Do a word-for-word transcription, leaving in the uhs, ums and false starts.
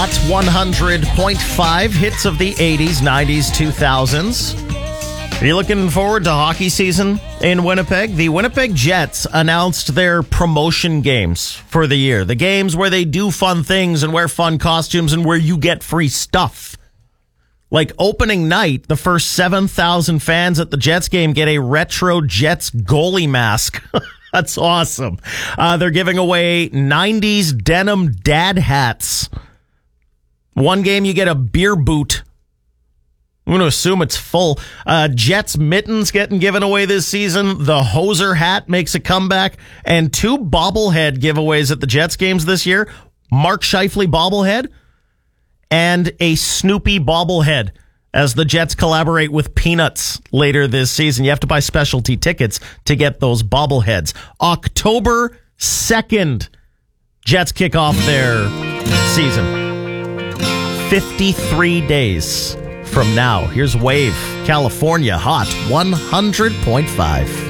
Hot one hundred point five hits of the eighties, nineties, two thousands. Are you looking forward to hockey season in Winnipeg? The Winnipeg Jets announced their promotion games for the year. The games where they do fun things and wear fun costumes and where you get free stuff. Like opening night, the first seven thousand fans at the Jets game get a retro Jets goalie mask. That's awesome. Uh, they're giving away nineties denim dad hats. One game you get a beer boot. I'm going to assume it's full. Uh, Jets mittens getting given away this season. The Hoser hat makes a comeback. And two bobblehead giveaways at the Jets games this year. Mark Scheifele bobblehead and a Snoopy bobblehead as the Jets collaborate with Peanuts later this season. You have to buy specialty tickets to get those bobbleheads. October second, Jets kick off their season. fifty-three days from now. Here's Wave, California, hot one hundred point five.